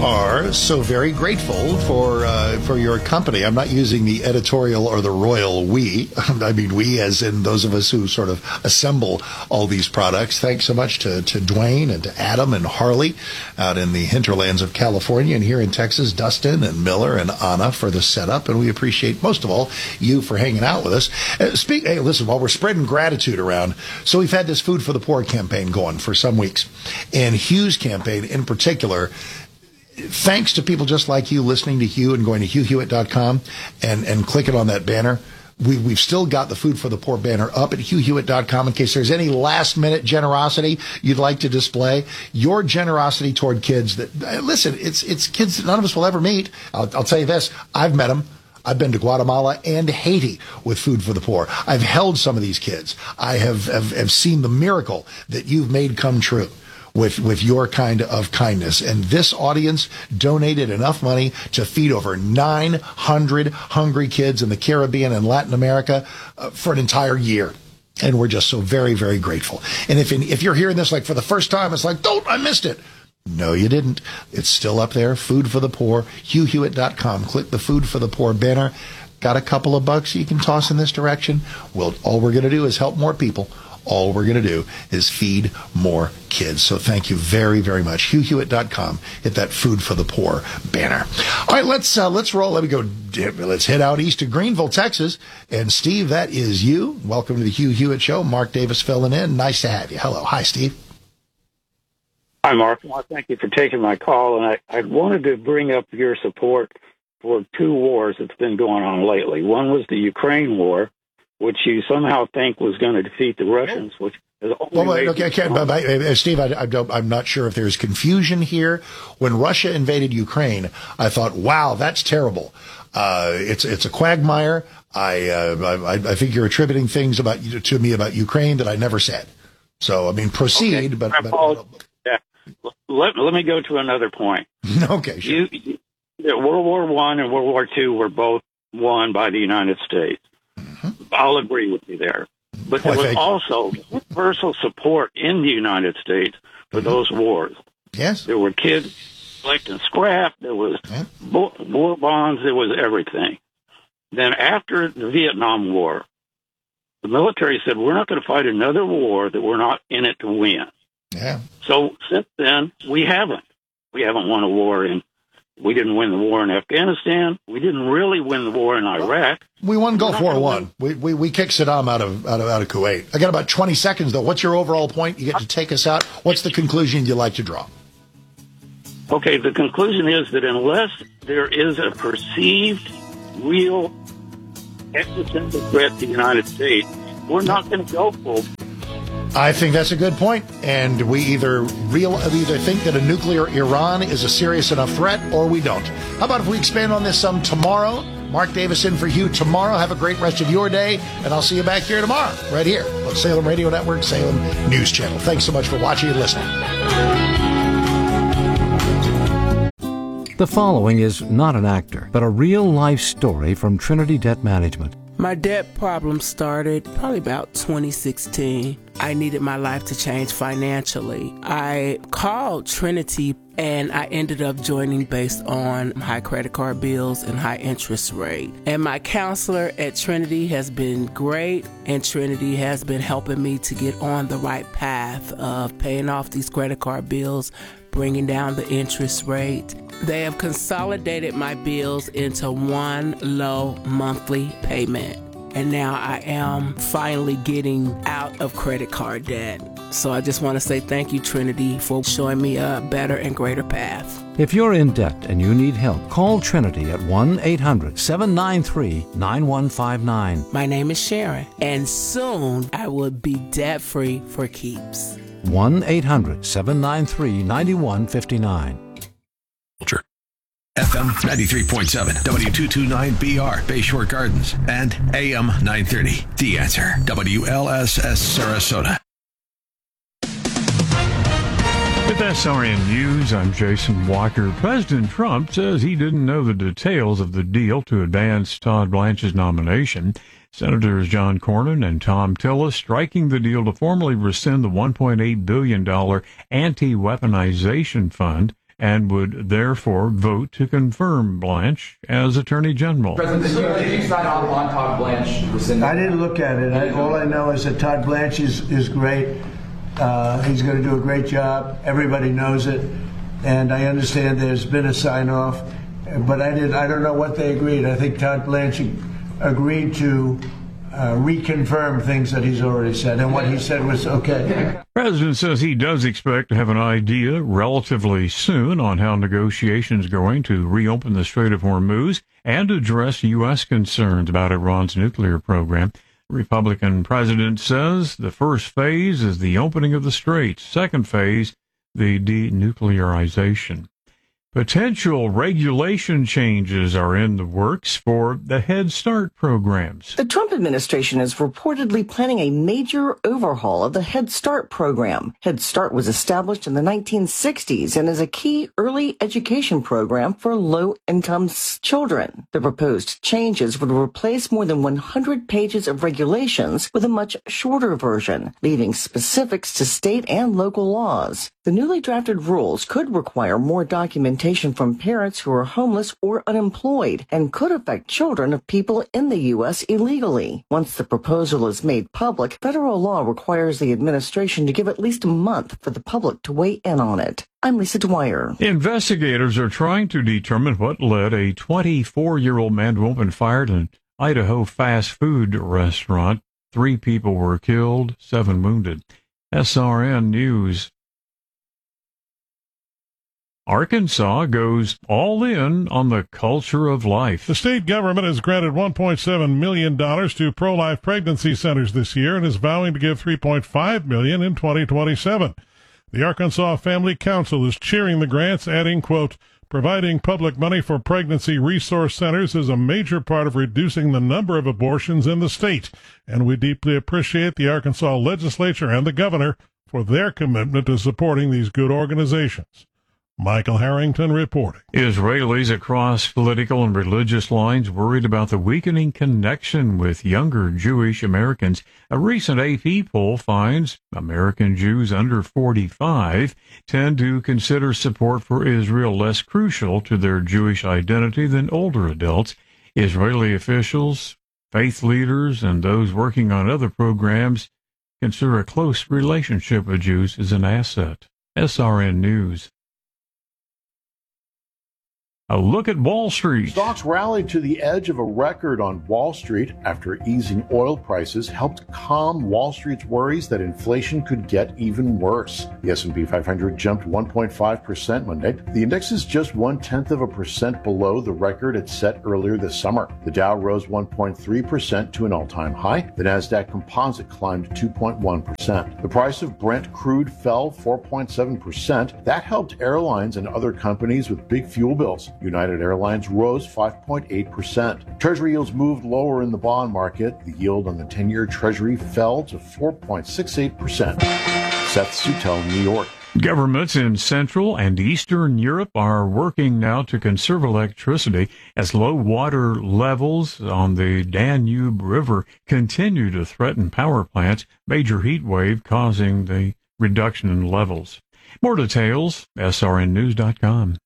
are so very grateful for your company. I'm not using the editorial or the royal we. I mean we as in those of us who sort of assemble all these products. Thanks so much to Dwayne and to Adam and Harley out in the hinterlands of California, and here in Texas, Dustin and Miller and Anna for the setup. And we appreciate, most of all, you for hanging out with us. Hey, listen, while we're spreading gratitude around, so we've had this Food for the Poor campaign going for some weeks. And Hugh's campaign in particular, thanks to people just like you listening to Hugh and going to HughHewitt.com and clicking on that banner, we've still got the Food for the Poor banner up at HughHewitt.com in case there's any last-minute generosity you'd like to display. Your generosity toward kids that, listen, it's kids that none of us will ever meet. I'll tell you this, I've met them. I've been to Guatemala and Haiti with Food for the Poor. I've held some of these kids. I have seen the miracle that you've made come true with your kind of kindness. And this audience donated enough money to feed over 900 hungry kids in the Caribbean and Latin America for an entire year. And we're just so very, very grateful. And if you're hearing this like for the first time, it's like, I missed it. No, you didn't. It's still up there. Food for the Poor, HughHewitt.com. Click the Food for the Poor banner. Got a couple of bucks you can toss in this direction. All we're going to do is help more people. All we're going to do is feed more kids. So thank you very, very much. HughHewitt.com. Hit that Food for the Poor banner. All right, let's roll. Let's head out east to Greenville, Texas. And Steve, that is you. Welcome to the Hugh Hewitt Show. Mark Davis filling in. Nice to have you. Hello. Hi, Steve. Hi, Mark. Well, thank you for taking my call. And I wanted to bring up your support for two wars that's been going on lately. One was the Ukraine war, which you somehow think was going to defeat the Russians, which is the only way. Okay, Steve, I'm not sure if there's confusion here. When Russia invaded Ukraine, I thought, wow, that's terrible. It's a quagmire. I think you're attributing things to me about Ukraine that I never said. So, I mean, proceed. Okay. But yeah. Let me go to another point. Okay, sure. World War I and World War II were both won by the United States. I'll agree with you there. But there was also universal support in the United States for those wars. Yes. There were kids collecting scrap. There was war bonds. There was everything. Then after the Vietnam War, the military said, we're not going to fight another war that we're not in it to win. Yeah. So since then, we haven't. We haven't won a war we didn't win the war in Afghanistan. We didn't really win the war in Iraq. We won Gulf War I. We kicked Saddam out of Kuwait. I got about 20 seconds, though. What's your overall point? You get to take us out. What's the conclusion you'd like to draw? Okay, the conclusion is that unless there is a perceived, real existential threat to the United States, we're not going to go full. I think that's a good point, and we either think that a nuclear Iran is a serious enough threat, or we don't. How about if we expand on this some tomorrow? Mark Davis in for Hugh tomorrow. Have a great rest of your day, and I'll see you back here tomorrow, right here on Salem Radio Network, Salem News Channel. Thanks so much for watching and listening. The following is not an actor, but a real-life story from Trinity Debt Management. My debt problem started probably about 2016. I needed my life to change financially. I called Trinity and I ended up joining based on high credit card bills and high interest rate. And my counselor at Trinity has been great, and Trinity has been helping me to get on the right path of paying off these credit card bills, bringing down the interest rate. They have consolidated my bills into one low monthly payment. And now I am finally getting out of credit card debt. So I just want to say thank you, Trinity, for showing me a better and greater path. If you're in debt and you need help, call Trinity at 1-800-793-9159. My name is Sharon, and soon I will be debt-free for keeps. 1-800-793-9159. FM 93.7, W229BR, Bayshore Gardens, and AM 930. The Answer, WLSS Sarasota. With SRN News, I'm Jason Walker. President Trump says he didn't know the details of the deal to advance Todd Blanche's nomination. Senators John Cornyn and Tom Tillis striking the deal to formally rescind the $1.8 billion anti-weaponization fund and would therefore vote to confirm Blanche as Attorney General. President, did you sign on Todd Blanche? I didn't look at it. All I know is that Todd Blanche is great. He's going to do a great job. Everybody knows it. And I understand there's been a sign-off, but I don't know what they agreed. I think Todd Blanche agreed to reconfirm things that he's already said, and what he said was okay. The president says he does expect to have an idea relatively soon on how negotiations are going to reopen the Strait of Hormuz and address U.S. concerns about Iran's nuclear program. The Republican president says the first phase is the opening of the strait. Second phase, the denuclearization. Potential regulation changes are in the works for the Head Start programs. The Trump administration is reportedly planning a major overhaul of the Head Start program. Head Start was established in the 1960s and is a key early education program for low-income children. The proposed changes would replace more than 100 pages of regulations with a much shorter version, leaving specifics to state and local laws. The newly drafted rules could require more documentation from parents who are homeless or unemployed and could affect children of people in the U.S. illegally. Once the proposal is made public, federal law requires the administration to give at least a month for the public to weigh in on it. I'm Lisa Dwyer. Investigators are trying to determine what led a 24-year-old man to open fire at an Idaho fast food restaurant. 3 people were killed, 7 wounded. SRN News. Arkansas goes all in on the culture of life. The state government has granted $1.7 million to pro-life pregnancy centers this year and is vowing to give $3.5 million in 2027. The Arkansas Family Council is cheering the grants, adding, quote, providing public money for pregnancy resource centers is a major part of reducing the number of abortions in the state, and we deeply appreciate the Arkansas legislature and the governor for their commitment to supporting these good organizations. Michael Harrington reporting. Israelis across political and religious lines worried about the weakening connection with younger Jewish Americans. A recent AP poll finds American Jews under 45 tend to consider support for Israel less crucial to their Jewish identity than older adults. Israeli officials, faith leaders, and those working on other programs consider a close relationship with Jews as an asset. SRN News. A look at Wall Street. Stocks rallied to the edge of a record on Wall Street after easing oil prices helped calm Wall Street's worries that inflation could get even worse. The S&P 500 jumped 1.5% Monday. The index is just 0.1% below the record it set earlier this summer. The Dow rose 1.3% to an all-time high. The Nasdaq Composite climbed 2.1%. The price of Brent crude fell 4.7%. That helped airlines and other companies with big fuel bills. United Airlines rose 5.8%. Treasury yields moved lower in the bond market. The yield on the 10-year Treasury fell to 4.68%. Seth Sutel, New York. Governments in Central and Eastern Europe are working now to conserve electricity as low water levels on the Danube River continue to threaten power plants. Major heat wave causing the reduction in levels. More details, srnnews.com.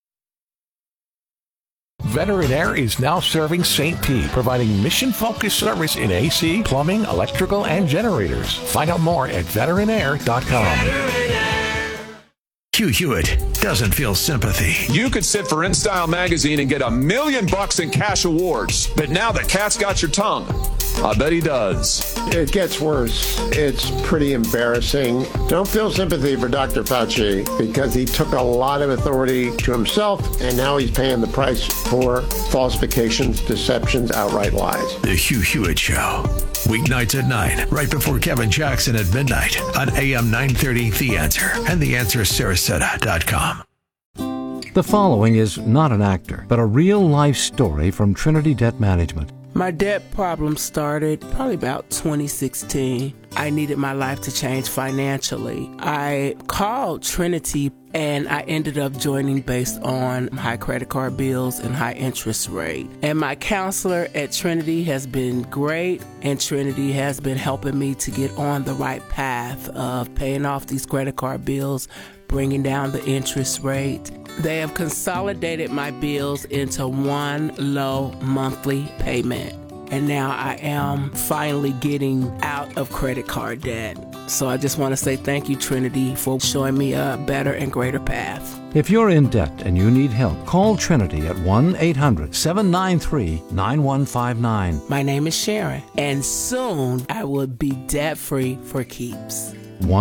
Veteran Air is now serving St. Pete, providing mission-focused service in AC, plumbing, electrical, and generators. Find out more at veteranAir.com. Hugh Hewitt doesn't feel sympathy. You could sit for InStyle magazine and get $1 million in cash awards. But now that cat's got your tongue, I bet he does. It gets worse. It's pretty embarrassing. Don't feel sympathy for Dr. Fauci because he took a lot of authority to himself, and now he's paying the price for falsifications, deceptions, outright lies. The Hugh Hewitt Show. Weeknights at 9, right before Kevin Jackson at midnight on AM 930 The Answer and TheAnswerSarasota.com. The following is not an actor, but a real-life story from Trinity Debt Management. My debt problem started probably about 2016. I needed my life to change financially. I called Trinity and I ended up joining based on high credit card bills and high interest rate. And my counselor at Trinity has been great, and Trinity has been helping me to get on the right path of paying off these credit card bills, bringing down the interest rate. They have consolidated my bills into one low monthly payment. And now I am finally getting out of credit card debt. So I just want to say thank you, Trinity, for showing me a better and greater path. If you're in debt and you need help, call Trinity at 1-800-793-9159. My name is Sharon, and soon I will be debt-free for keeps.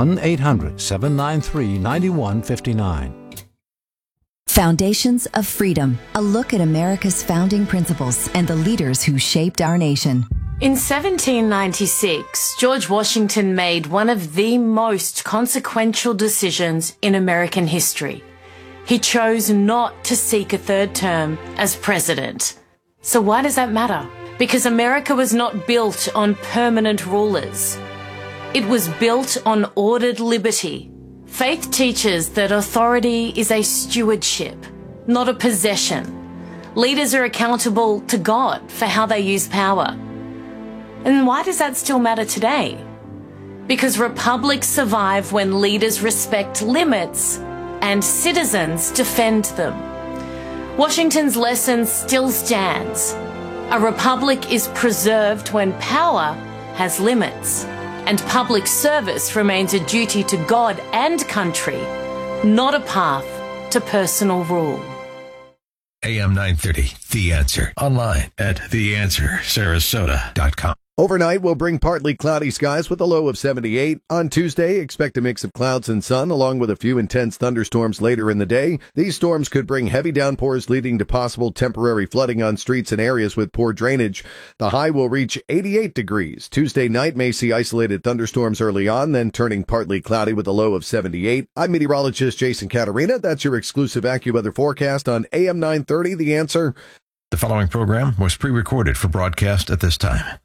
1-800-793-9159. Foundations of Freedom, a look at America's founding principles and the leaders who shaped our nation. In 1796, George Washington made one of the most consequential decisions in American history. He chose not to seek a third term as president. So why does that matter? Because America was not built on permanent rulers. It was built on ordered liberty. Faith teaches that authority is a stewardship, not a possession. Leaders are accountable to God for how they use power. And why does that still matter today? Because republics survive when leaders respect limits and citizens defend them. Washington's lesson still stands. A republic is preserved when power has limits, and public service remains a duty to God and country, not a path to personal rule. AM 930, The Answer. Online at theanswersarasota.com. Overnight, we'll bring partly cloudy skies with a low of 78. On Tuesday, expect a mix of clouds and sun, along with a few intense thunderstorms later in the day. These storms could bring heavy downpours, leading to possible temporary flooding on streets and areas with poor drainage. The high will reach 88 degrees. Tuesday night may see isolated thunderstorms early on, then turning partly cloudy with a low of 78. I'm meteorologist Jason Caterina. That's your exclusive AccuWeather forecast on AM 930, The Answer. The following program was pre-recorded for broadcast at this time.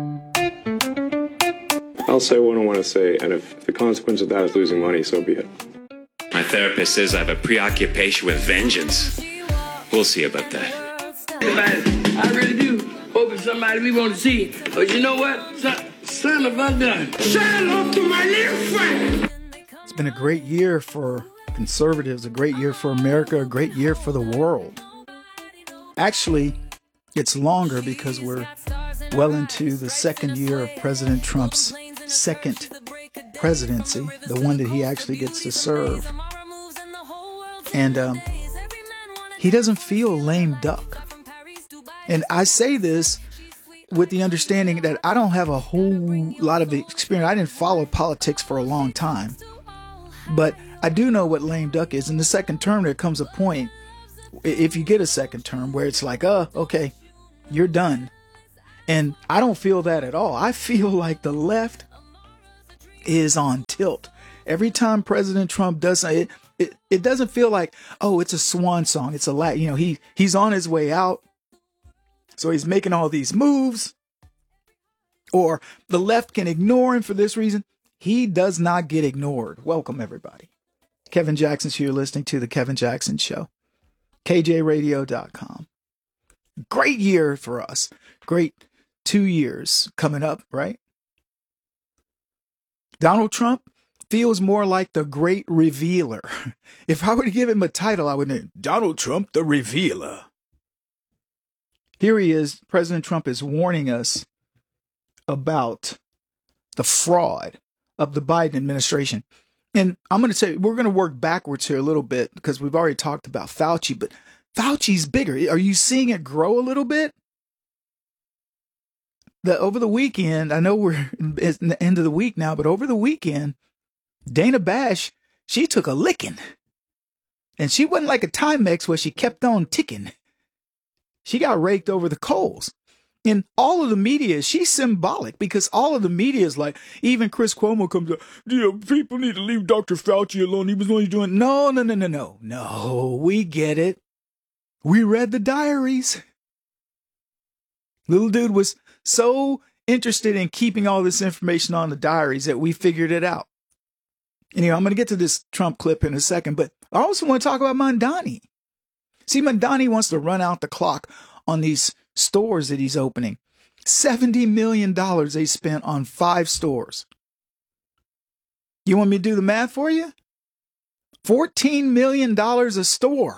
I'll say what I want to say, and if the consequence of that is losing money, so be it. My therapist says I have a preoccupation with vengeance. We'll see about that. I really do hope it's somebody we want to see. But you know what? Son of a gun. Say hello to my little friend. It's been a great year for conservatives, a great year for America, a great year for the world. Actually, it's longer because we're well into the second year of President Trump's second presidency, the one that he actually gets to serve. And he doesn't feel lame duck. And I say this with the understanding that I don't have a whole lot of experience. I didn't follow politics for a long time. But I do know what lame duck is. In the second term, there comes a point, if you get a second term, where it's like, okay, you're done. And I don't feel that at all. I feel like the left is on tilt. Every time President Trump does it, it doesn't feel like, oh, it's a swan song. It's he's on his way out. So he's making all these moves. Or the left can ignore him for this reason. He does not get ignored. Welcome, everybody. Kevin Jackson's here, listening to The Kevin Jackson Show. KJRadio.com. Great year for us. Great 2 years coming up, right? Donald Trump feels more like the great revealer. If I were to give him a title, I would name Donald Trump the Revealer. Here he is. President Trump is warning us about the fraud of the Biden administration. And I'm going to tell you, we're going to work backwards here a little bit because we've already talked about Fauci, but Fauci's bigger. Are you seeing it grow a little bit? Over the weekend, I know we're at the end of the week now, but over the weekend, Dana Bash, she took a licking. And she wasn't like a Timex where she kept on ticking. She got raked over the coals. In all of the media, she's symbolic because all of the media is like, even Chris Cuomo comes up, people need to leave Dr. Fauci alone. He was only doing, no, we get it. We read the diaries. Little dude was so interested in keeping all this information on the diaries that we figured it out. Anyway, I'm going to get to this Trump clip in a second, but I also want to talk about Mamdani. See, Mamdani wants to run out the clock on these stores that he's opening. $70 million they spent on 5 stores. You want me to do the math for you? $14 million a store.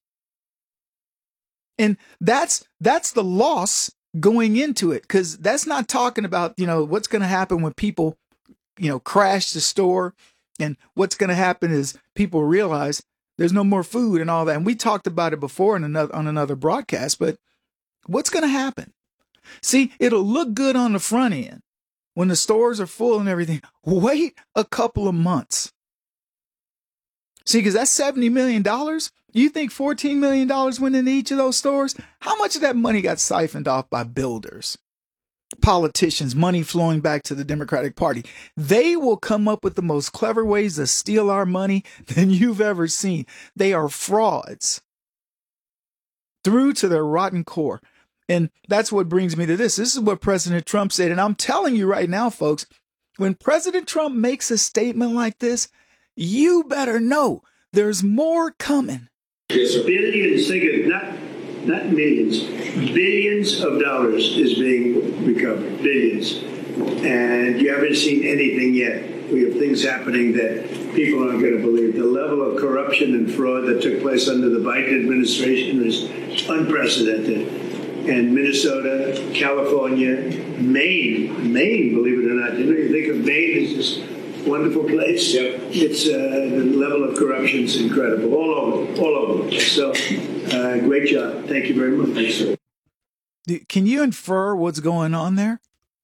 And that's the loss going into it, because that's not talking about, what's going to happen when people, crash the store. And what's going to happen is people realize there's no more food and all that. And we talked about it before on another broadcast, but what's going to happen? See, it'll look good on the front end when the stores are full and everything. Wait a couple of months. See, because that's $70 million. You think $14 million went into each of those stores? How much of that money got siphoned off by builders, politicians, money flowing back to the Democratic Party? They will come up with the most clever ways to steal our money than you've ever seen. They are frauds through to their rotten core. And that's what brings me to this. This is what President Trump said. And I'm telling you right now, folks, when President Trump makes a statement like this, you better know there's more coming. Billions, think of not millions, billions of dollars is being recovered, billions. And you haven't seen anything yet. We have things happening that people aren't going to believe. The level of corruption and fraud that took place under the Biden administration is unprecedented. And Minnesota, California, Maine, believe it or not. You think of Maine as this wonderful place. Yep. It's the level of corruption is incredible, all over. So, great job. Thank you very much. Thanks, sir. Can you infer what's going on there?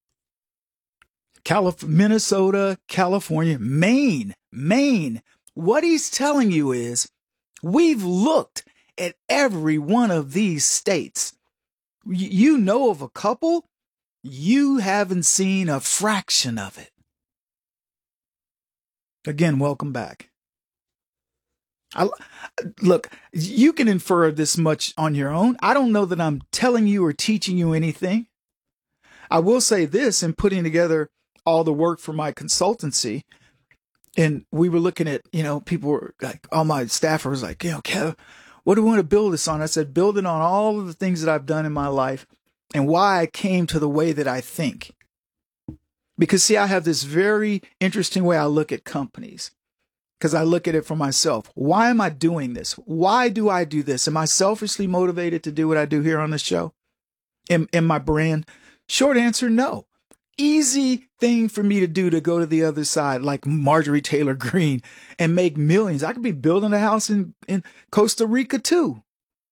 Minnesota, California, Maine. What he's telling you is, we've looked at every one of these states. You know of a couple, you haven't seen a fraction of it. Again, welcome back. Look, you can infer this much on your own. I don't know that I'm telling you or teaching you anything. I will say this, in putting together all the work for my consultancy, and we were looking at, people were like, all my staff was like, Kev, what do we want to build this on? I said, build it on all of the things that I've done in my life and why I came to the way that I think. Because, see, I have this very interesting way I look at companies, because I look at it for myself. Why am I doing this? Why do I do this? Am I selfishly motivated to do what I do here on the show? In my brand? Short answer, no. Easy thing for me to do to go to the other side, like Marjorie Taylor Greene, and make millions. I could be building a house in Costa Rica too,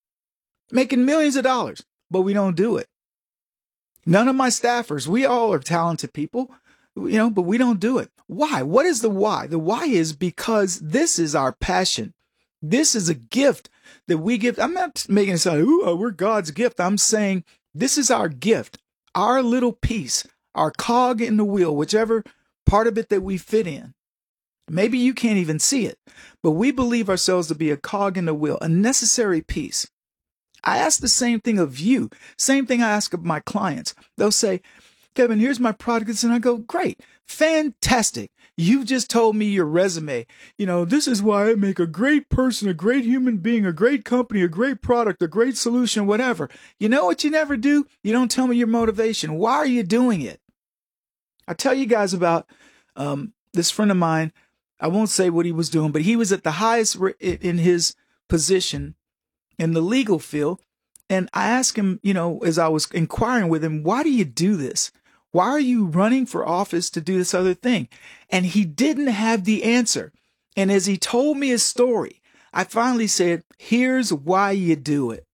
making millions of dollars, but we don't do it. None of my staffers, we all are talented people, but we don't do it. Why? What is the why? The why is because this is our passion. This is a gift that we give. I'm not making it sound, we're God's gift. I'm saying this is our gift, our little piece, our cog in the wheel, whichever part of it that we fit in. Maybe you can't even see it, but we believe ourselves to be a cog in the wheel, a necessary piece. I ask the same thing of you, same thing I ask of my clients. They'll say, Kevin, here's my product. And I go, great, fantastic. You've just told me your resume. This is why I make a great person, a great human being, a great company, a great product, a great solution, whatever. You know what you never do? You don't tell me your motivation. Why are you doing it? I tell you guys about this friend of mine. I won't say what he was doing, but he was at the highest in his position in the legal field. And I asked him, as I was inquiring with him, why do you do this? Why are you running for office to do this other thing? And he didn't have the answer. And as he told me his story, I finally said, here's why you do it.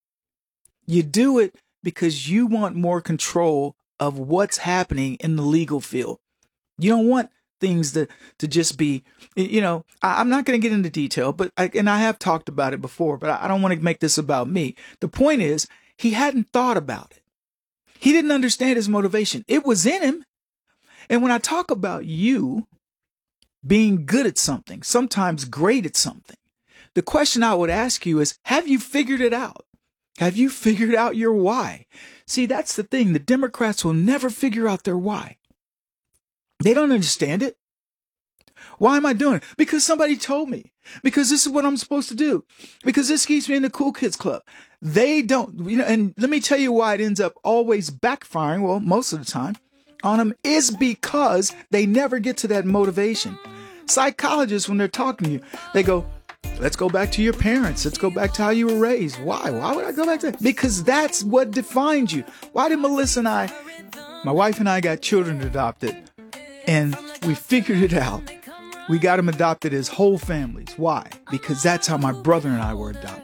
You do it because you want more control of what's happening in the legal field. You don't want things to just be, I'm not going to get into detail, but I have talked about it before, but I don't want to make this about me. The point is, he hadn't thought about it. He didn't understand his motivation. It was in him. And when I talk about you being good at something, sometimes great at something, the question I would ask you is, have you figured it out? Have you figured out your why? See, that's the thing. The Democrats will never figure out their why. They don't understand it. Why am I doing it? Because somebody told me. Because this is what I'm supposed to do. Because this keeps me in the cool kids club. They don't, and let me tell you why it ends up always backfiring, well, most of the time, on them, is because they never get to that motivation. Psychologists, when they're talking to you, they go, let's go back to your parents. Let's go back to how you were raised. Why? Why would I go back to that? Because that's what defines you. Why did Melissa and I, my wife and I, got children adopted, and we figured it out. We got them adopted as whole families. Why? Because that's how my brother and I were adopted.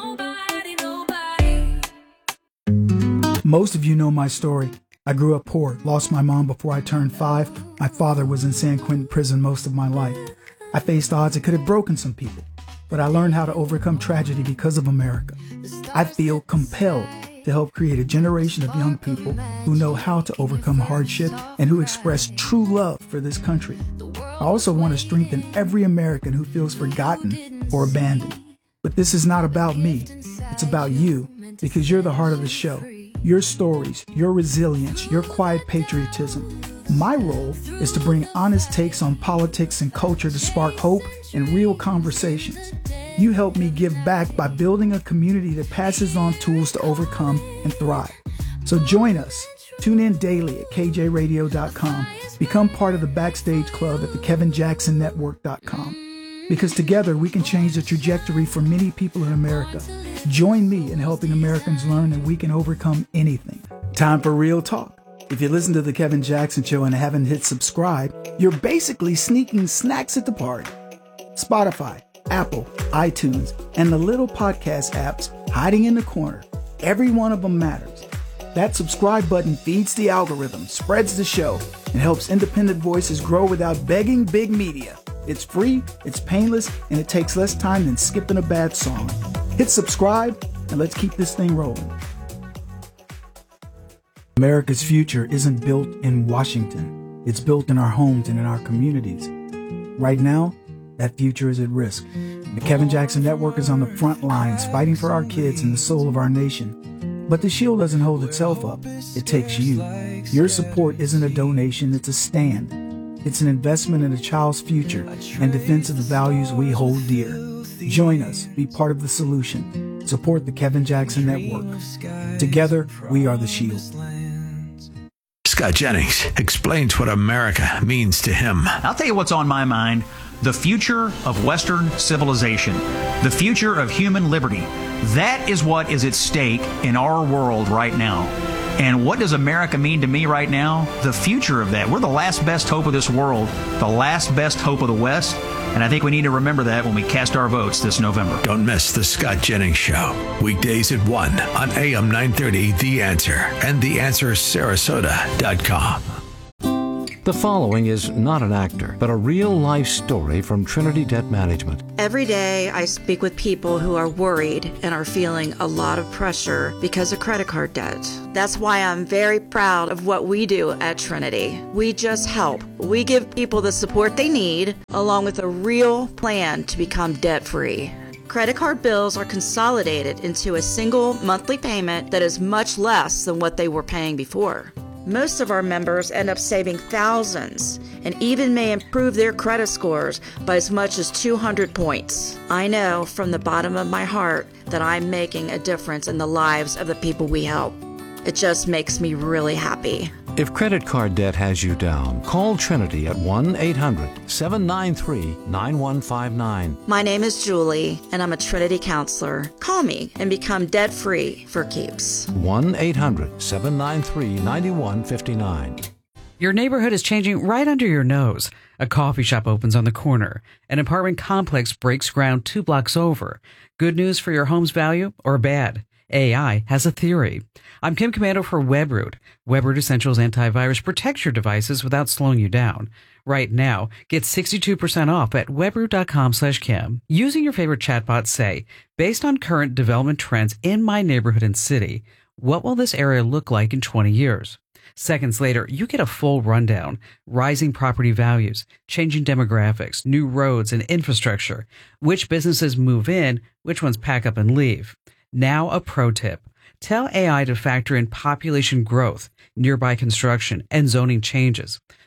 Most of you know my story. I grew up poor, lost my mom before I turned 5. My father was in San Quentin prison most of my life. I faced odds that could have broken some people, but I learned how to overcome tragedy because of America. I feel compelled to help create a generation of young people who know how to overcome hardship and who express true love for this country. I also want to strengthen every American who feels forgotten or abandoned. But this is not about me. It's about you, because you're the heart of the show. Your stories, your resilience, your quiet patriotism. My role is to bring honest takes on politics and culture to spark hope and real conversations. You help me give back by building a community that passes on tools to overcome and thrive. So join us. Tune in daily at kjradio.com. Become part of the Backstage Club at thekevinjacksonnetwork.com. Because together we can change the trajectory for many people in America. Join me in helping Americans learn that we can overcome anything. Time for real talk. If you listen to The Kevin Jackson Show and haven't hit subscribe, you're basically sneaking snacks at the party. Spotify, Apple, iTunes, and the little podcast apps hiding in the corner. Every one of them matters. That subscribe button feeds the algorithm, spreads the show, and helps independent voices grow without begging big media. It's free, it's painless, and it takes less time than skipping a bad song. Hit subscribe, and let's keep this thing rolling. America's future isn't built in Washington. It's built in our homes and in our communities. Right now, that future is at risk. The Kevin Jackson Network is on the front lines fighting for our kids and the soul of our nation. But the shield doesn't hold itself up. It takes you. Your support isn't a donation, it's a stand. It's an investment in a child's future and defense of the values we hold dear. Join us. Be part of the solution. Support the Kevin Jackson Network. Together, we are the shield. Scott Jennings explains what America means to him. I'll tell you what's on my mind. The future of Western civilization. The future of human liberty. That is what is at stake in our world right now. And what does America mean to me right now? The future of that. We're the last best hope of this world, the last best hope of the West, and I think we need to remember that when we cast our votes this November. Don't miss the Scott Jennings Show, weekdays at 1 on AM 930 The Answer and TheAnswerSarasota.com. The following is not an actor, but a real-life story from Trinity Debt Management. Every day I speak with people who are worried and are feeling a lot of pressure because of credit card debt. That's why I'm very proud of what we do at Trinity. We just help. We give people the support they need, along with a real plan to become debt-free. Credit card bills are consolidated into a single monthly payment that is much less than what they were paying before. Most of our members end up saving thousands and even may improve their credit scores by as much as 200 points. I know from the bottom of my heart that I'm making a difference in the lives of the people we help. It just makes me really happy. If credit card debt has you down, call Trinity at 1-800-793-9159. My name is Julie, and I'm a Trinity counselor. Call me and become debt-free for keeps. 1-800-793-9159. Your neighborhood is changing right under your nose. A coffee shop opens on the corner. An apartment complex breaks ground 2 blocks over. Good news for your home's value or bad? AI has a theory. I'm Kim Commando for WebRoot. WebRoot Essentials Antivirus protects your devices without slowing you down. Right now, get 62% off at webroot.com/Kim. Using your favorite chatbot, say, based on current development trends in my neighborhood and city, what will this area look like in 20 years? Seconds later, you get a full rundown. Rising property values, changing demographics, new roads and infrastructure, which businesses move in, which ones pack up and leave. Now a pro tip. Tell AI to factor in population growth, nearby construction, and zoning changes.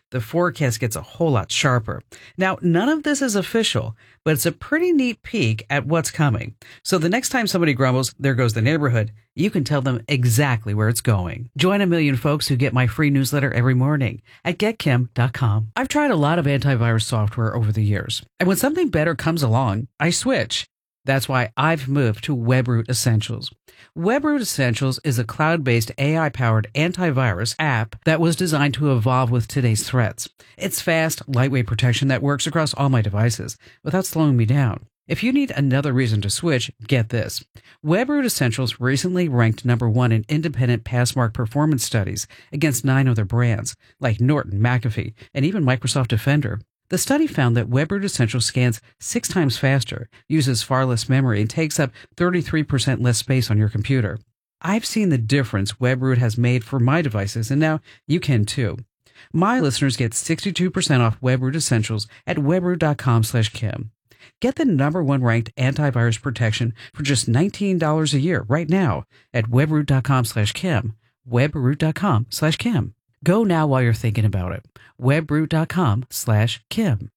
the forecast gets a whole lot sharper. Now, none of this is official, but it's a pretty neat peek at what's coming. So the next time somebody grumbles, there goes the neighborhood, you can tell them exactly where it's going. Join 1 million folks who get my free newsletter every morning at getkim.com. I've tried a lot of antivirus software over the years, and when something better comes along, I switch. That's why I've moved to WebRoot Essentials. WebRoot Essentials is a cloud-based AI-powered antivirus app that was designed to evolve with today's threats. It's fast, lightweight protection that works across all my devices without slowing me down. If you need another reason to switch, get this. WebRoot Essentials recently ranked #1 in independent Passmark performance studies against 9 other brands, like Norton, McAfee, and even Microsoft Defender. The study found that WebRoot Essentials scans 6 times faster, uses far less memory, and takes up 33% less space on your computer. I've seen the difference WebRoot has made for my devices, and now you can too. My listeners get 62% off WebRoot Essentials at webroot.com/Kim. Get the #1 ranked antivirus protection for just $19 a year right now at webroot.com/Kim. webroot.com/Kim. Go now while you're thinking about it. webroot.com/Kim.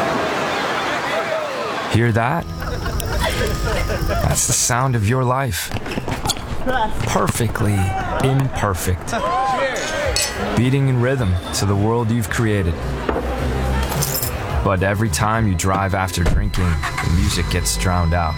Hear that? That's the sound of your life. Perfectly imperfect. Beating in rhythm to the world you've created. But every time you drive after drinking, the music gets drowned out.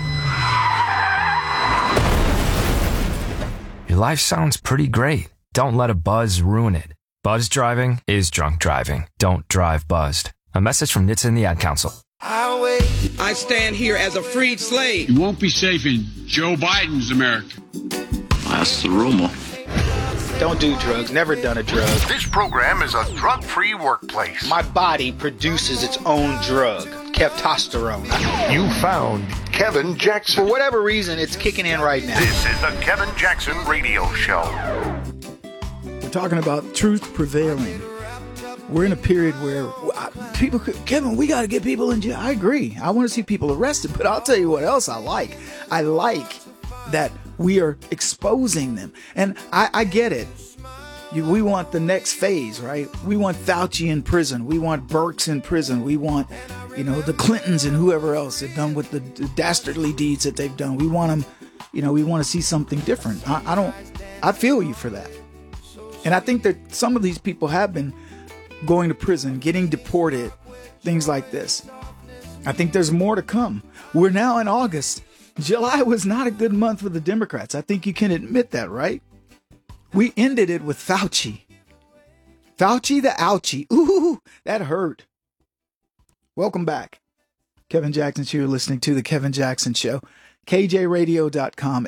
Your life sounds pretty great. Don't let a buzz ruin it. Buzz driving is drunk driving. Don't drive buzzed. A message from NHTSA and the Ad Council. I stand here as a freed slave. You won't be safe in Joe Biden's America. That's the rumor. Don't do drugs. Never done a drug. This program is a drug-free workplace. My body produces its own drug, testosterone. You found Kevin Jackson. For whatever reason, it's kicking in right now. This is the Kevin Jackson Radio Show. We're talking about truth prevailing. We're in a period where people, Kevin, we got to get people in jail. I agree. I want to see people arrested, but I'll tell you what else I like. I like that we are exposing them. And I get it. We want the next phase, right? We want Fauci in prison. We want Birx in prison. We want, the Clintons and whoever else have done with the dastardly deeds that they've done. We want them, we want to see something different. I feel you for that. And I think that some of these people have been going to prison, getting deported, things like this. I think there's more to come. We're now in August. July was not a good month for the Democrats. I think you can admit that, right? We ended it with Fauci. Fauci the ouchie. Ooh, that hurt. Welcome back. Kevin Jackson Show. You're listening to The Kevin Jackson Show. KJRadio.com,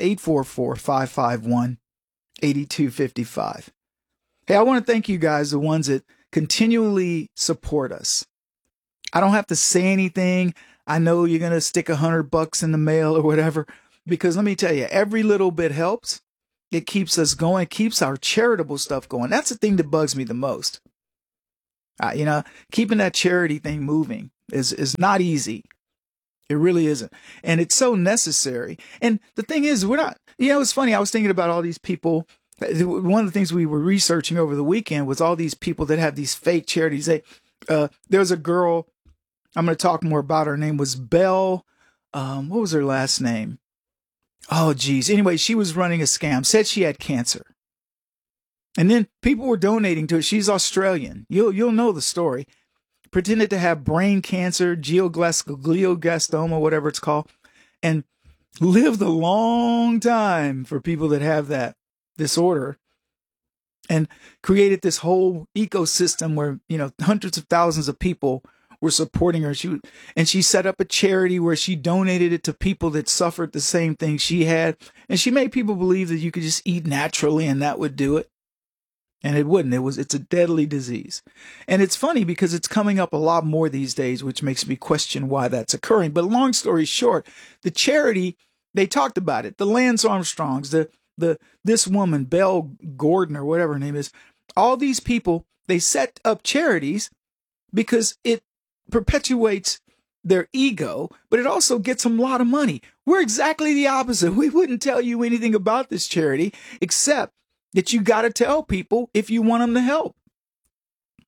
844-551-8255. Hey, I want to thank you guys, the ones that continually support us. I don't have to say anything. I know you're going to stick $100 in the mail or whatever, because let me tell you, every little bit helps. It keeps us going, it keeps our charitable stuff going. That's the thing that bugs me the most. Keeping that charity thing moving is not easy. It really isn't. And it's so necessary. And the thing is, we're not, it's funny. I was thinking about all these people. One of the things we were researching over the weekend was all these people that have these fake charities. There's a girl, I'm going to talk more about her. Her name was Belle. What was her last name? Oh, geez. Anyway, she was running a scam, said she had cancer. And then people were donating to it. She's Australian. You'll know the story. Pretended to have brain cancer, glioblastoma, whatever it's called, and lived a long time for people that have that disorder, and created this whole ecosystem where, hundreds of thousands of people were supporting her. She set up a charity where she donated it to people that suffered the same thing she had. And she made people believe that you could just eat naturally and that would do it. And it wouldn't. It's a deadly disease. And it's funny because it's coming up a lot more these days, which makes me question why that's occurring. But long story short, the charity, they talked about it. The Lance Armstrongs, this woman, Belle Gordon or whatever her name is, all these people, they set up charities because it perpetuates their ego, but it also gets them a lot of money. We're exactly the opposite. We wouldn't tell you anything about this charity, except that you got to tell people if you want them to help.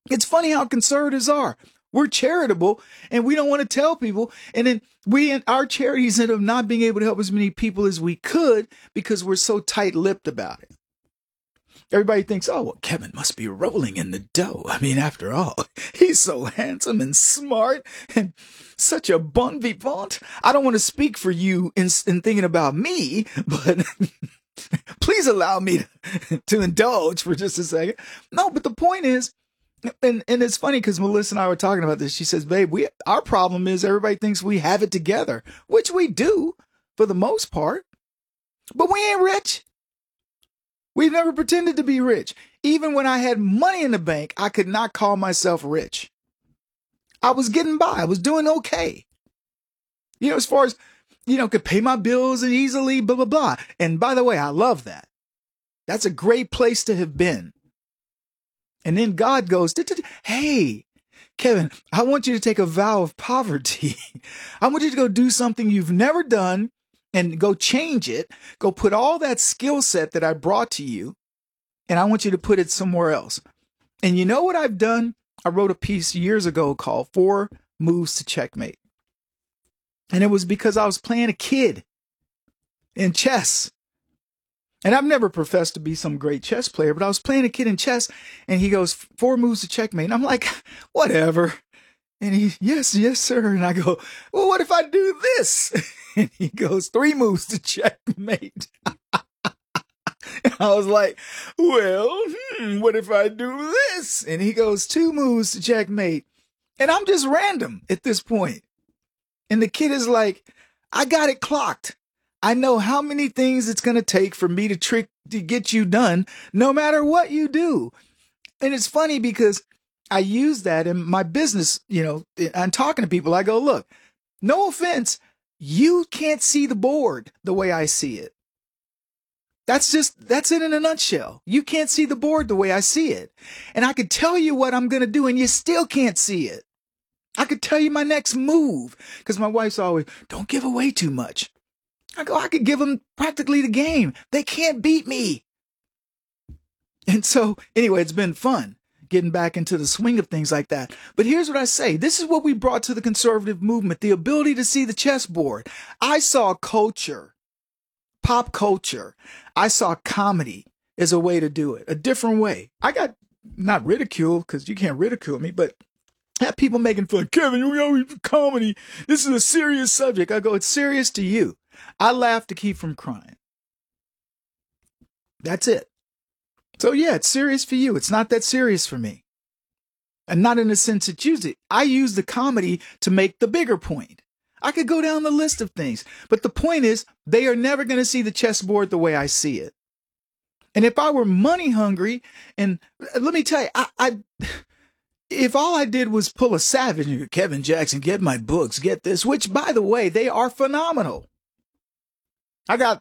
It's funny how conservatives are. We're charitable and we don't want to tell people. And then our charities end up not being able to help as many people as we could because we're so tight-lipped about it. Everybody thinks, oh, well, Kevin must be rolling in the dough. I mean, after all, he's so handsome and smart and such a bon vivant. I don't want to speak for you in thinking about me, but please allow me to indulge for just a second. No, but the point is, and it's funny because Melissa and I were talking about this. She says, babe, our problem is everybody thinks we have it together, which we do for the most part, but we ain't rich. We've never pretended to be rich. Even when I had money in the bank, I could not call myself rich. I was getting by. I was doing okay. You know, as far as, could pay my bills and easily, blah, blah, blah. And by the way, I love that. That's a great place to have been. And then God goes, hey, Kevin, I want you to take a vow of poverty. I want you to go do something you've never done. And go change it, go put all that skill set that I brought to you, and I want you to put it somewhere else. And you know what I've done? I wrote a piece years ago called 4 Moves to Checkmate. And it was because I was playing a kid in chess. And I've never professed to be some great chess player, but I was playing a kid in chess, and he goes, 4 moves to checkmate. And I'm like, whatever. And he, yes, sir. And I go, well, what if I do this? And he goes, 3 moves to checkmate. And I was like, well, what if I do this? And he goes, 2 moves to checkmate. And I'm just random at this point. And the kid is like, I got it clocked. I know how many things it's going to take for me to get you done, no matter what you do. And it's funny because I use that in my business, I'm talking to people. I go, look, no offense, you can't see the board the way I see it. That's it in a nutshell. You can't see the board the way I see it. And I could tell you what I'm going to do and you still can't see it. I could tell you my next move because my wife's always, don't give away too much. I go, I could give them practically the game. They can't beat me. And so anyway, it's been fun getting back into the swing of things like that. But here's what I say. This is what we brought to the conservative movement, the ability to see the chessboard. I saw culture, pop culture. I saw comedy as a way to do it, a different way. I got not ridicule because you can't ridicule me, but have people making fun. Kevin, you always comedy. This is a serious subject. I go, it's serious to you. I laugh to keep from crying. That's it. So yeah, it's serious for you. It's not that serious for me. And not in the sense that I use the comedy to make the bigger point. I could go down the list of things, but the point is they are never going to see the chessboard the way I see it. And if I were money hungry, and let me tell you, if all I did was pull a Savage, Kevin Jackson, get my books, get this, which by the way, they are phenomenal. I got,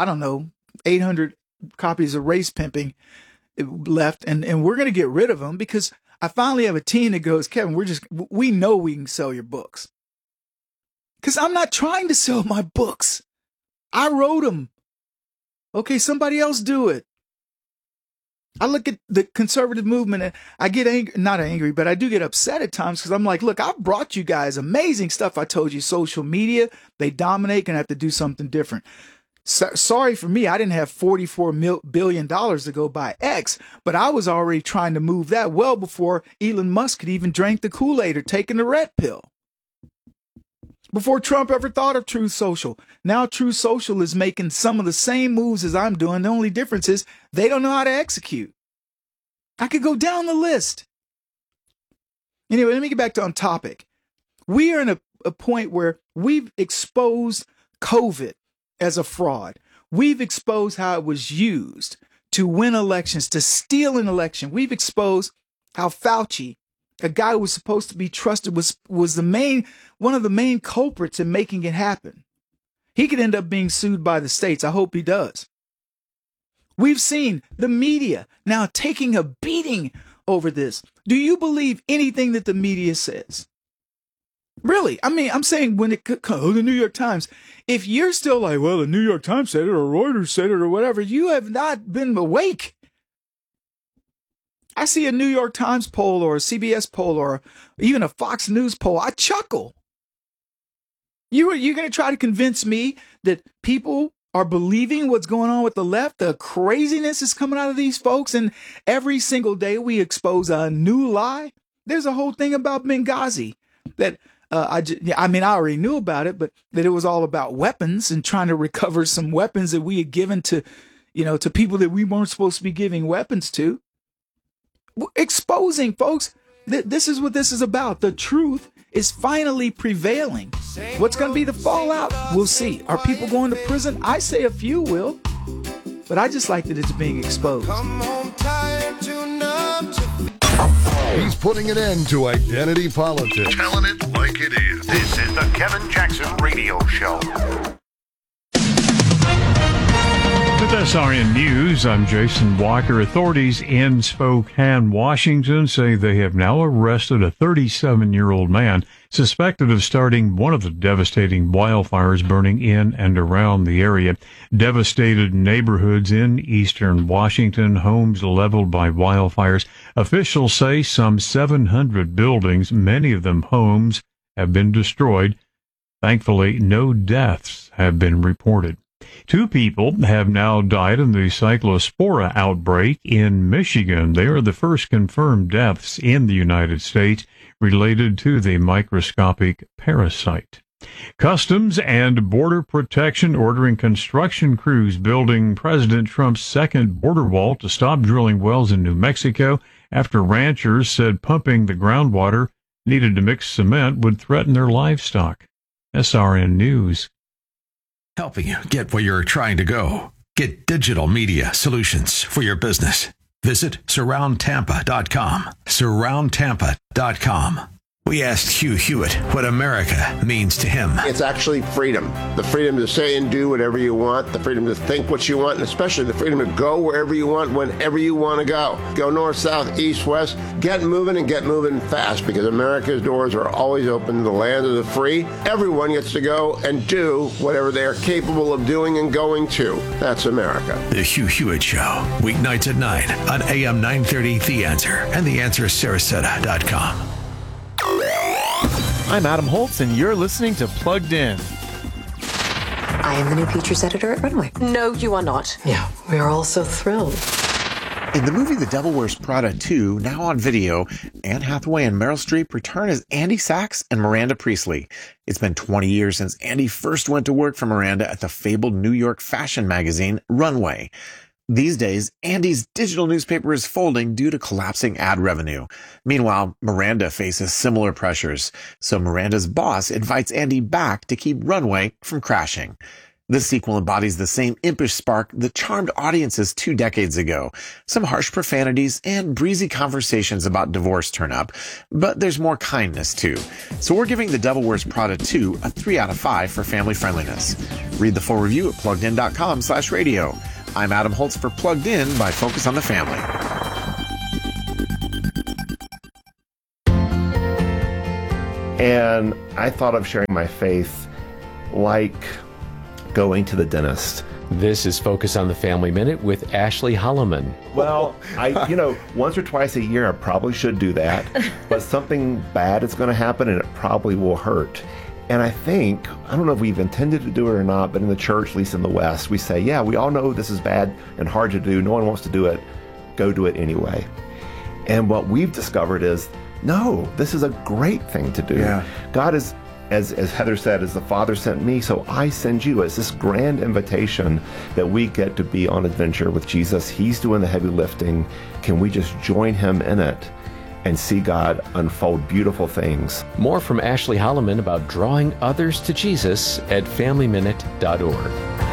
800 copies of Race Pimping left, and we're going to get rid of them because I finally have a team that goes, Kevin, we know we can sell your books. Because I'm not trying to sell my books. I wrote them. Okay, somebody else do it. I look at the conservative movement and I get not angry, but I do get upset at times because I'm like, look, I've brought you guys amazing stuff. I told you social media, they dominate, gonna have to do something different. Sorry for me, I didn't have $44 billion to go buy X, but I was already trying to move that well before Elon Musk had even drank the Kool-Aid or taken the red pill. Before Trump ever thought of Truth Social. Now Truth Social is making some of the same moves as I'm doing. The only difference is they don't know how to execute. I could go down the list. Anyway, let me get back to on topic. We are in a point where we've exposed COVID as a fraud. We've exposed how it was used to win elections, to steal an election. We've exposed how Fauci, a guy who was supposed to be trusted, was one of the main culprits in making it happen. He could end up being sued by the states. I hope he does. We've seen the media now taking a beating over this. Do you believe anything that the media says? Really? I mean, I'm saying when it comes, the New York Times, if you're still like, well, the New York Times said it or Reuters said it or whatever, you have not been awake. I see a New York Times poll or a CBS poll or even a Fox News poll, I chuckle. You're going to try to convince me that people are believing what's going on with the left? The craziness is coming out of these folks, and every single day we expose a new lie. There's a whole thing about Benghazi that I already knew about it, but that it was all about weapons and trying to recover some weapons that we had given to people that we weren't supposed to be giving weapons to. Exposing, folks. This is what this is about. The truth is finally prevailing. What's going to be the fallout? We'll see. Are people going to prison? I say a few will, but I just like that it's being exposed. He's putting an end to identity politics. Telling it like it is. This is the Kevin Jackson Radio Show. With SRN News, I'm Jason Walker. Authorities in Spokane, Washington say they have now arrested a 37-year-old man suspected of starting one of the devastating wildfires burning in and around the area. Devastated neighborhoods in eastern Washington, homes leveled by wildfires. Officials say some 700 buildings, many of them homes, have been destroyed. Thankfully, no deaths have been reported. 2 people have now died in the cyclospora outbreak in Michigan. They are the first confirmed deaths in the United States related to the microscopic parasite. Customs and Border Protection ordering construction crews building President Trump's second border wall to stop drilling wells in New Mexico after ranchers said pumping the groundwater needed to mix cement would threaten their livestock. SRN News. Helping you get where you're trying to go. Get digital media solutions for your business. Visit surroundtampa.com. Surroundtampa.com. We asked Hugh Hewitt what America means to him. It's actually freedom. The freedom to say and do whatever you want, the freedom to think what you want, and especially the freedom to go wherever you want, whenever you want to go. Go north, south, east, west. Get moving and get moving fast, because America's doors are always open to the land of the free. Everyone gets to go and do whatever they are capable of doing and going to. That's America. The Hugh Hewitt Show, weeknights at 9 on AM 930 The Answer and theanswersarasota.com. I'm Adam Holtz, and you're listening to Plugged In. I am the new features editor at Runway. No, you are not. Yeah, we are all so thrilled. In the movie The Devil Wears Prada 2, now on video, Anne Hathaway and Meryl Streep return as Andy Sachs and Miranda Priestley. It's been 20 years since Andy first went to work for Miranda at the fabled New York fashion magazine, Runway. These days, Andy's digital newspaper is folding due to collapsing ad revenue. Meanwhile, Miranda faces similar pressures, so Miranda's boss invites Andy back to keep Runway from crashing. This sequel embodies the same impish spark that charmed audiences 2 decades ago. Some harsh profanities and breezy conversations about divorce turn up, but there's more kindness too. So we're giving The Devil Wears Prada 2 a 3 out of 5 for family friendliness. Read the full review at pluggedin.com/radio. I'm Adam Holtz for Plugged In by Focus on the Family. And I thought of sharing my faith like going to the dentist. This is Focus on the Family Minute with Ashley Holloman. Well, once or twice a year I probably should do that, but something bad is going to happen and it probably will hurt. And I don't know if we've intended to do it or not, but in the church, at least in the West, we say, yeah, we all know this is bad and hard to do. No one wants to do it. Go do it anyway. And what we've discovered is, no, this is a great thing to do. Yeah. God is, as Heather said, as the Father sent me, so I send you. It's this grand invitation that we get to be on adventure with Jesus. He's doing the heavy lifting. Can we just join him in it and see God unfold beautiful things? More from Ashley Holloman about drawing others to Jesus at FamilyMinute.org.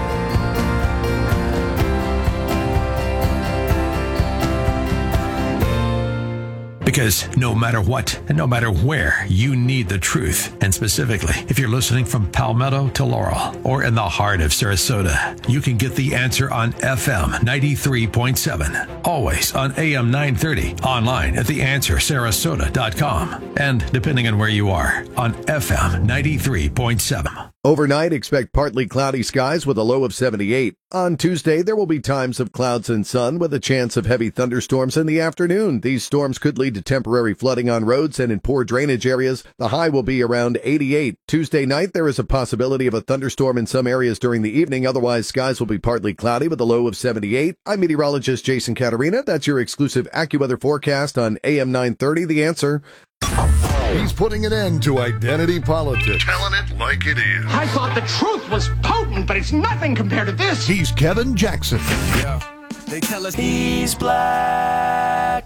Because no matter what and no matter where, you need the truth. And specifically, if you're listening from Palmetto to Laurel or in the heart of Sarasota, you can get the answer on FM 93.7. Always on AM 930. Online at theanswersarasota.com. And depending on where you are, on FM 93.7. Overnight, expect partly cloudy skies with a low of 78. On Tuesday, there will be times of clouds and sun with a chance of heavy thunderstorms in the afternoon. These storms could lead to temporary flooding on roads and in poor drainage areas. The high will be around 88. Tuesday night, there is a possibility of a thunderstorm in some areas during the evening. Otherwise, skies will be partly cloudy with a low of 78. I'm meteorologist Jason Caterina. That's your exclusive AccuWeather forecast on AM 930, The Answer. He's putting an end to identity politics. Telling it like it is. I thought the truth was potent, but it's nothing compared to this. He's Kevin Jackson. Yeah. They tell us he's black.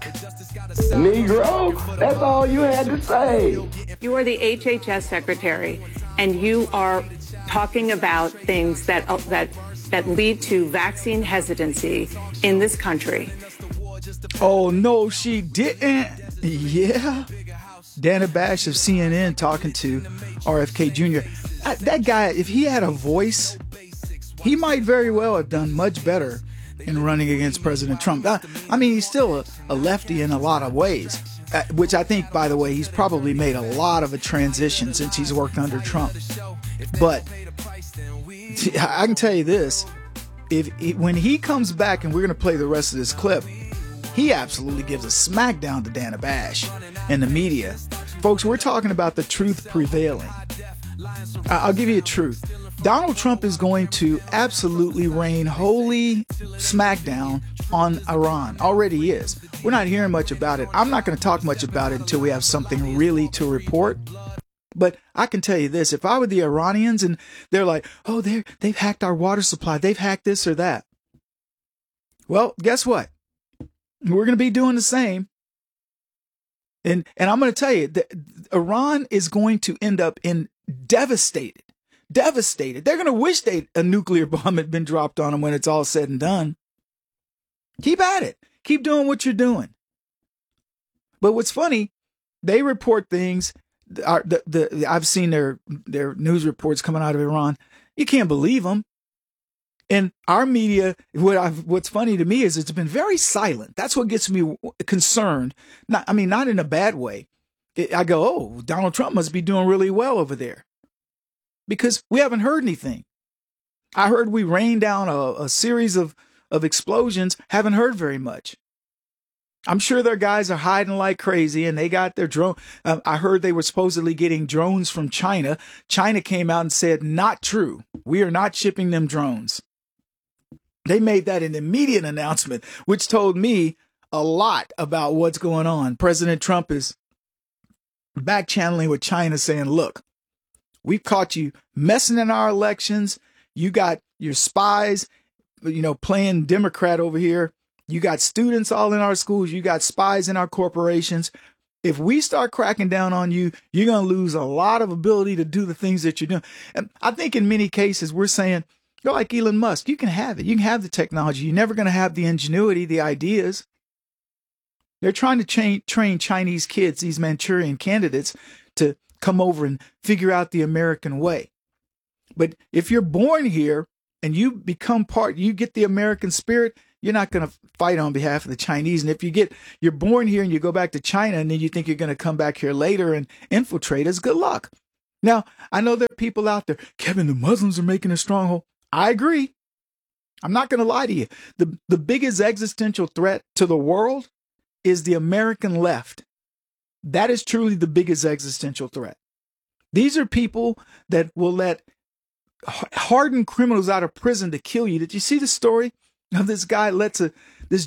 Negro, that's all you had to say. You are the HHS secretary, and you are talking about things that lead to vaccine hesitancy in this country. Oh, no, she didn't. Yeah. Dana Bash of CNN talking to RFK Jr. That guy, if he had a voice, he might very well have done much better in running against President Trump. I mean, he's still a lefty in a lot of ways, which I think, by the way, he's probably made a lot of a transition since he's worked under Trump. But I can tell you this, when he comes back, and we're going to play the rest of this clip, he absolutely gives a smackdown to Dana Bash and the media. Folks, we're talking about the truth prevailing. I'll give you a truth. Donald Trump is going to absolutely rain holy smackdown on Iran. Already is. We're not hearing much about it. I'm not going to talk much about it until we have something really to report. But I can tell you this. If I were the Iranians and they're like, oh, they've hacked our water supply. They've hacked this or that. Well, guess what? We're going to be doing the same. And I'm going to tell you that Iran is going to end up devastated. They're going to wish a nuclear bomb had been dropped on them when it's all said and done. Keep at it. Keep doing what you're doing. But what's funny, they report things. I've seen their news reports coming out of Iran. You can't believe them. And our media, what's funny to me is it's been very silent. That's what gets me concerned. Not in a bad way. I go, oh, Donald Trump must be doing really well over there. Because we haven't heard anything. I heard we rained down a series of explosions. Haven't heard very much. I'm sure their guys are hiding like crazy, and they got their drone. I heard they were supposedly getting drones from China. China came out and said, not true. We are not shipping them drones. They made that an immediate announcement, which told me a lot about what's going on. President Trump is back channeling with China saying, look, we've caught you messing in our elections. You got your spies, playing Democrat over here. You got students all in our schools. You got spies in our corporations. If we start cracking down on you, you're going to lose a lot of ability to do the things that you're doing. And I think in many cases, we're saying, you're like Elon Musk. You can have it. You can have the technology. You're never going to have the ingenuity, the ideas. They're trying to train Chinese kids, these Manchurian candidates, to come over and figure out the American way. But if you're born here and you become you get the American spirit, you're not going to fight on behalf of the Chinese. And if you're born here and you go back to China and then you think you're going to come back here later and infiltrate us, good luck. Now, I know there are people out there, Kevin, the Muslims are making a stronghold. I agree. I'm not going to lie to you. The biggest existential threat to the world is the American left. That is truly the biggest existential threat. These are people that will let hardened criminals out of prison to kill you. Did you see the story of this guy lets a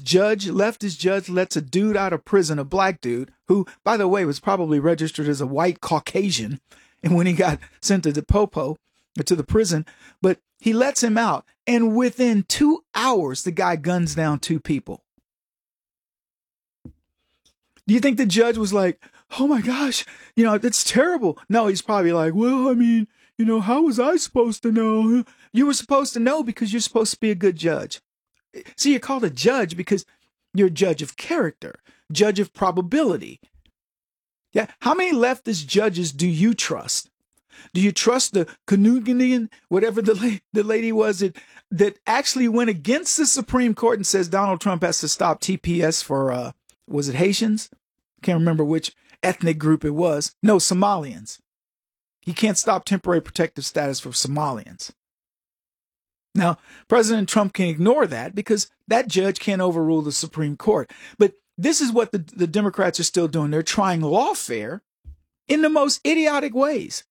dude out of prison, a black dude, who, by the way, was probably registered as a white Caucasian, and when he got sent to the to the prison, but he lets him out, and within 2 hours, the guy guns down 2 people. Do you think the judge was like, oh my gosh, that's terrible? No, he's probably like, well, how was I supposed to know? You were supposed to know because you're supposed to be a good judge. See, you're called a judge because you're a judge of character, judge of probability. Yeah. How many leftist judges do you trust? Do you trust the Canadian, whatever the lady was that actually went against the Supreme Court and says Donald Trump has to stop TPS for, was it Haitians? Can't remember which ethnic group it was. No, Somalians. He can't stop temporary protective status for Somalians. Now, President Trump can ignore that because that judge can't overrule the Supreme Court. But this is what the Democrats are still doing. They're trying lawfare in the most idiotic ways.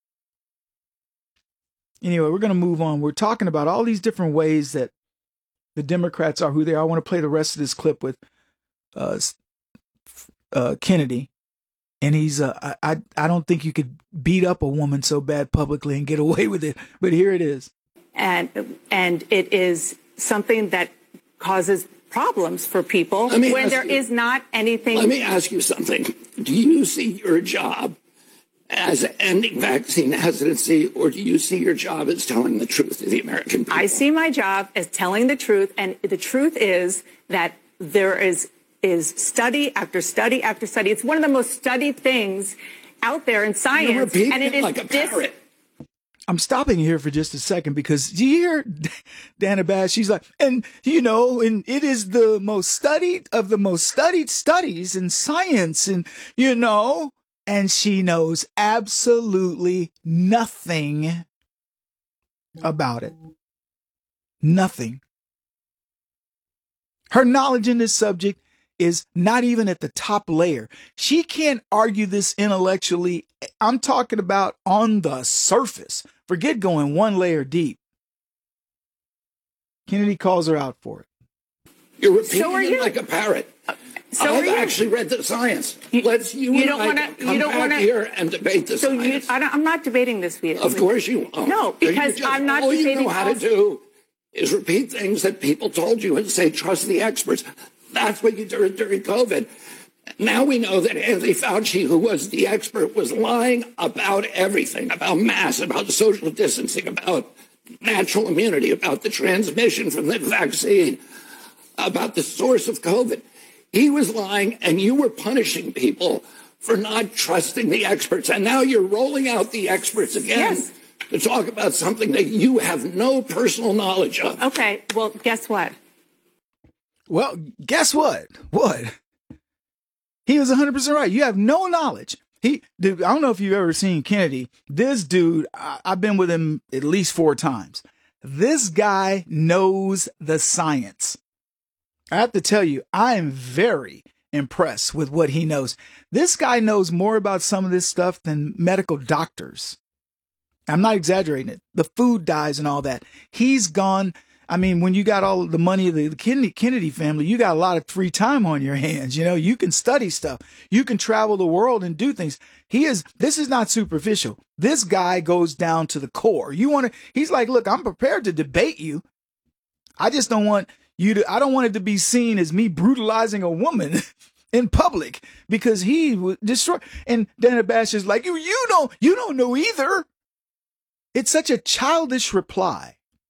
Anyway, we're going to move on. We're talking about all these different ways that the Democrats are who they are. I want to play the rest of this clip with Kennedy. And he's, I don't think you could beat up a woman so bad publicly and get away with it. But here it is. And it is something that causes problems for people when there is not anything. Let me ask you something. Do you see your job as ending vaccine hesitancy, or do you see your job as telling the truth to the American people? I see my job as telling the truth. And the truth is that there is study after study after study. It's one of the most studied things out there in science. And it is like a parrot. I'm stopping here for just a second because do you hear Dana Bash? She's like, and it is the most studied of the most studied studies in science, and and she knows absolutely nothing about it. Nothing. Her knowledge in this subject is not even at the top layer. She can't argue this intellectually. I'm talking about on the surface. Forget going one layer deep. Kennedy calls her out for it. You're repeating it like a parrot. I've actually read the science. Let's come back here and debate the science. I'm not debating this with you. Of course you won't. No, because I'm not debating. All you know how to do is repeat things that people told you and say, trust the experts. That's what you did during COVID. Now we know that Anthony Fauci, who was the expert, was lying about everything, about masks, about social distancing, about natural immunity, about the transmission from the vaccine, about the source of COVID. He was lying, and you were punishing people for not trusting the experts. And now you're rolling out the experts again to talk about something that you have no personal knowledge of. Okay, well, guess what? Well, guess what? What? He was 100% right. You have no knowledge. I don't know if you've ever seen Kennedy. This dude, I've been with him at least 4 times. This guy knows the science. I have to tell you, I am very impressed with what he knows. This guy knows more about some of this stuff than medical doctors. I'm not exaggerating it. The food dyes and all that. He's gone. I mean, when you got all the money of the Kennedy family, you got a lot of free time on your hands. You can study stuff. You can travel the world and do things. This is not superficial. This guy goes down to the core. He's like, look, I'm prepared to debate you. I just don't want I don't want it to be seen as me brutalizing a woman in public because he would destroy. And Dana Bash is like, you don't know either. It's such a childish reply.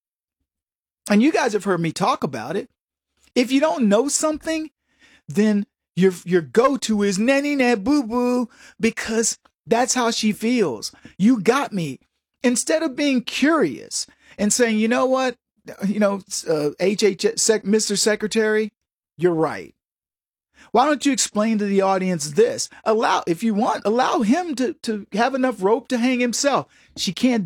And you guys have heard me talk about it. If you don't know something, then your go-to is nanny na boo boo because that's how she feels. You got me. Instead of being curious and saying, you know what, Mr. Secretary, you're right. Why don't you explain to the audience this? Allow him to have enough rope to hang himself. She can't